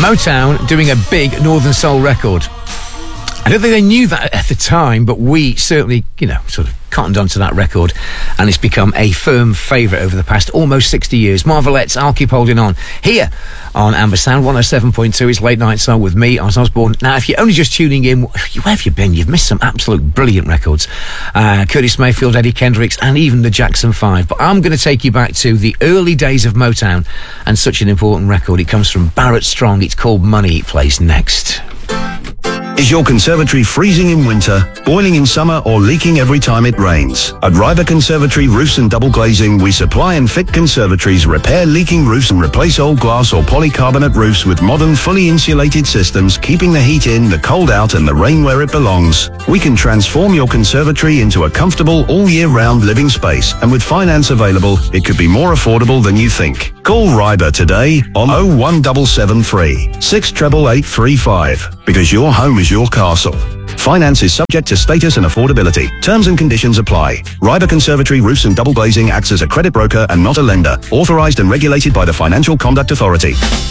Motown doing a big Northern Soul record. I don't think they knew that at the time, but we certainly, sort of cottoned onto that record, and it's become a firm favourite over the past almost 60 years. Marvelettes, I'll Keep Holding On, here on Amber Sound 107.2. It's Late Night Soul with me, Oz Osborne. Now, if you're only just tuning in, where have you been? You've missed some absolute brilliant records. Curtis Mayfield, Eddie Kendricks, and even the Jackson 5. But I'm going to take you back to the early days of Motown, and such an important record. It comes from Barrett Strong. It's called Money. It plays next. Is your conservatory freezing in winter, boiling in summer, or leaking every time it rains? At Ryber Conservatory Roofs and Double Glazing, we supply and fit conservatories, repair leaking roofs, and replace old glass or polycarbonate roofs with modern, fully insulated systems, keeping the heat in, the cold out, and the rain where it belongs. We can transform your conservatory into a comfortable, all-year-round living space, and with finance available, it could be more affordable than you think. Call Ryber today on 01773 68835, because your home is your castle. Finance is subject to status and affordability. Terms and conditions apply. Ryber Conservatory Roofs and Double Glazing acts as a credit broker and not a lender. Authorized and regulated by the Financial Conduct Authority.